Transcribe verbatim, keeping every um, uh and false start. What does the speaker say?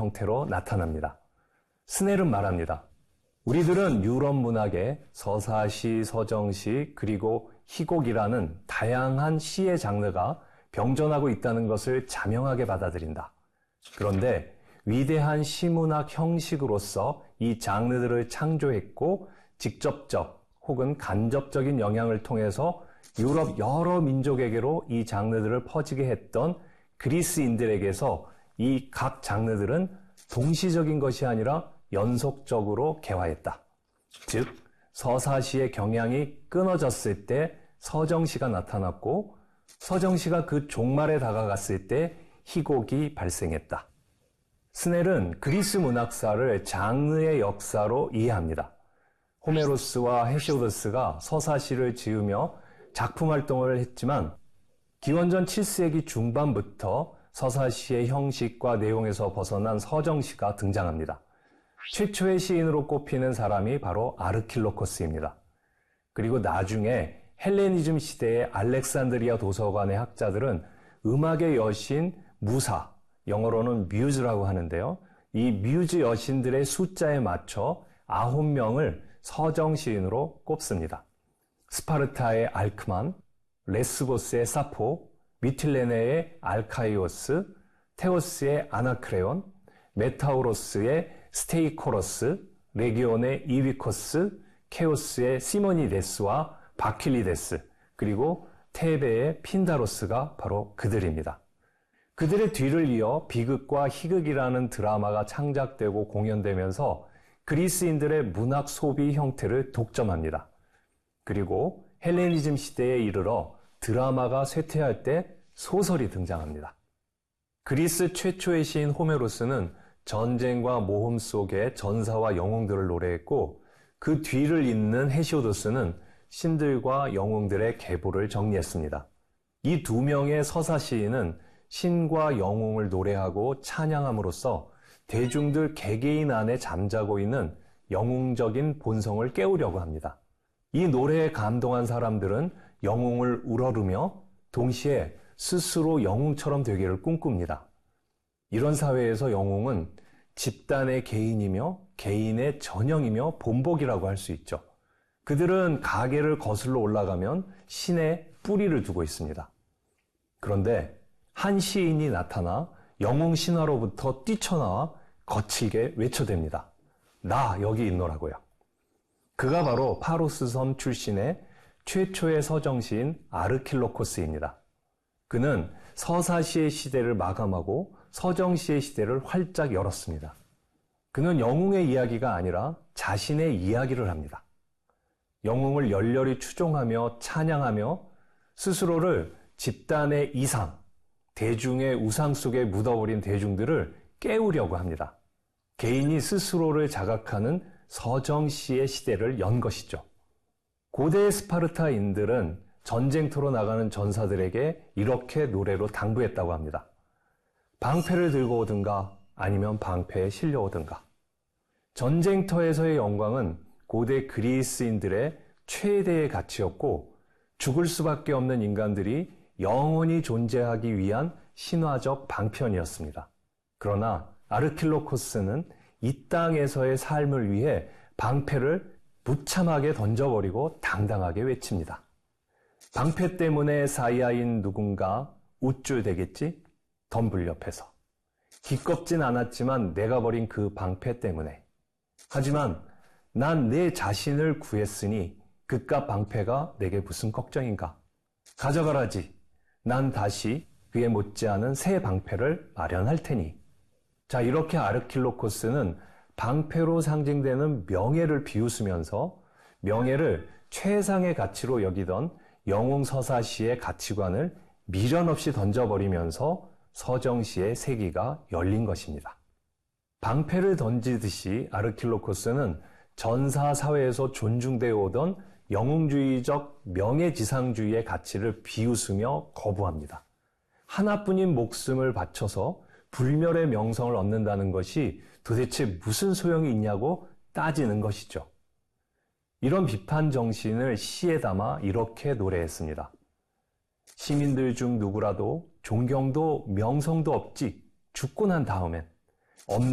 형태로 나타납니다. 스넬은 말합니다. 우리들은 유럽 문학의 서사시, 서정시, 그리고 희곡이라는 다양한 시의 장르가 병존하고 있다는 것을 자명하게 받아들인다. 그런데 위대한 시문학 형식으로서 이 장르들을 창조했고 직접적 혹은 간접적인 영향을 통해서 유럽 여러 민족에게로 이 장르들을 퍼지게 했던 그리스인들에게서 이 각 장르들은 동시적인 것이 아니라 연속적으로 개화했다. 즉 서사시의 경향이 끊어졌을 때 서정시가 나타났고 서정시가 그 종말에 다가갔을 때 희곡이 발생했다. 스넬은 그리스 문학사를 장르의 역사로 이해합니다. 호메로스와 헤시오도스가 서사시를 지으며 작품 활동을 했지만 기원전 칠 세기 중반부터 서사시의 형식과 내용에서 벗어난 서정시가 등장합니다. 최초의 시인으로 꼽히는 사람이 바로 아르킬로코스입니다. 그리고 나중에 헬레니즘 시대의 알렉산드리아 도서관의 학자들은 음악의 여신 무사, 영어로는 뮤즈라고 하는데요. 이 뮤즈 여신들의 숫자에 맞춰 아홉 명을 서정시인으로 꼽습니다. 스파르타의 알크만, 레스보스의 사포, 미틸레네의 알카이오스, 테오스의 아나크레온, 메타우로스의 스테이코로스, 레기온의 이비코스, 케오스의 시모니데스와 바킬리데스, 그리고 테베의 핀다로스가 바로 그들입니다. 그들의 뒤를 이어 비극과 희극이라는 드라마가 창작되고 공연되면서 그리스인들의 문학 소비 형태를 독점합니다. 그리고 헬레니즘 시대에 이르러 드라마가 쇠퇴할 때 소설이 등장합니다. 그리스 최초의 시인 호메로스는 전쟁과 모험 속의 전사와 영웅들을 노래했고 그 뒤를 잇는 헤시오도스는 신들과 영웅들의 계보를 정리했습니다. 이 두 명의 서사 시인은 신과 영웅을 노래하고 찬양함으로써 대중들 개개인 안에 잠자고 있는 영웅적인 본성을 깨우려고 합니다. 이 노래에 감동한 사람들은 영웅을 우러르며 동시에 스스로 영웅처럼 되기를 꿈꿉니다. 이런 사회에서 영웅은 집단의 개인이며 개인의 전형이며 본복이라고 할 수 있죠. 그들은 가계를 거슬러 올라가면 신의 뿌리를 두고 있습니다. 그런데 한 시인이 나타나 영웅 신화로부터 뛰쳐나와 거칠게 외쳐댑니다. 나 여기 있노라고요. 그가 바로 파로스 섬 출신의 최초의 서정시인 아르킬로코스입니다. 그는 서사시의 시대를 마감하고 서정시의 시대를 활짝 열었습니다. 그는 영웅의 이야기가 아니라 자신의 이야기를 합니다. 영웅을 열렬히 추종하며 찬양하며 스스로를 집단의 이상, 대중의 우상 속에 묻어버린 대중들을 깨우려고 합니다. 개인이 스스로를 자각하는 서정시의 시대를 연 것이죠. 고대 스파르타인들은 전쟁터로 나가는 전사들에게 이렇게 노래로 당부했다고 합니다. 방패를 들고 오든가 아니면 방패에 실려오든가. 전쟁터에서의 영광은 고대 그리스인들의 최대의 가치였고 죽을 수밖에 없는 인간들이 영원히 존재하기 위한 신화적 방편이었습니다. 그러나 아르킬로코스는 이 땅에서의 삶을 위해 방패를 무참하게 던져버리고 당당하게 외칩니다. 방패 때문에 사이아인 누군가 우쭐대겠지? 덤불 옆에서. 기껍진 않았지만 내가 버린 그 방패 때문에. 하지만 난 내 자신을 구했으니 그깟 방패가 내게 무슨 걱정인가? 가져가라지. 난 다시 그에 못지않은 새 방패를 마련할 테니. 자, 이렇게 아르킬로코스는 방패로 상징되는 명예를 비웃으면서 명예를 최상의 가치로 여기던 영웅 서사시의 가치관을 미련 없이 던져버리면서 서정시의 세기가 열린 것입니다. 방패를 던지듯이 아르킬로코스는 전사 사회에서 존중되어 오던 영웅주의적 명예지상주의의 가치를 비웃으며 거부합니다. 하나뿐인 목숨을 바쳐서 불멸의 명성을 얻는다는 것이 도대체 무슨 소용이 있냐고 따지는 것이죠. 이런 비판 정신을 시에 담아 이렇게 노래했습니다. 시민들 중 누구라도 존경도 명성도 없지 죽고 난 다음엔